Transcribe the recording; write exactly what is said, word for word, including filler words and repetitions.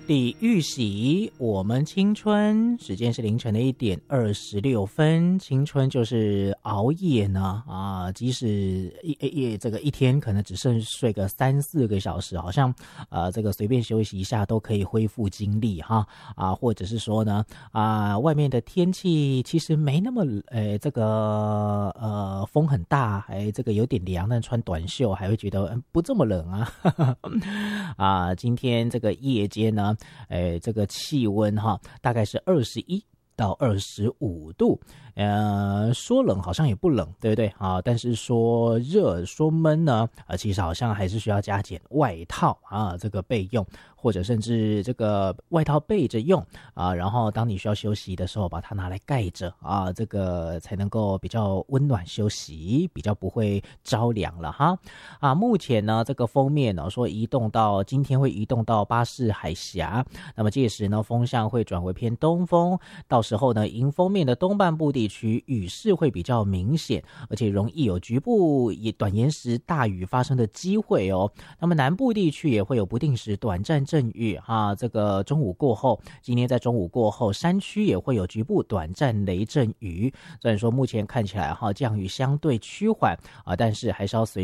李玉玺，我们青春，时间是凌晨的一点二十六分。青春就是熬夜呢啊，即使一一这个一天可能只剩睡个三四个小时，好像呃这个随便休息一下都可以恢复精力哈啊，或者是说呢啊，外面的天气其实没那么呃这个呃风很大，还这个有点凉，但穿短袖还会觉得不这么冷啊啊，今天这个夜间呢。哎，这个气温哈，大概是二十一到二十五度，呃，说冷好像也不冷，对不对啊？但是说热、说闷呢，啊，其实好像还是需要加减外套啊，这个备用，或者甚至这个外套备着用啊，然后当你需要休息的时候，把它拿来盖着啊，这个才能够比较温暖休息，比较不会着凉了哈。啊，目前呢，这个锋面呢说移动到今天会移动到巴士海峡，那么届时呢，风向会转为偏东风，到时候呢，迎风面的东半部地区雨势会比较明显，而且容易有局部以短延时大雨发生的机会哦。那么南部地区也会有不定时短暂阵雨哈，这个中午过后，今天在中午过后，山区也会有局部短暂雷阵雨。虽然说目前看起来哈降雨相对趋缓啊，但是还是要随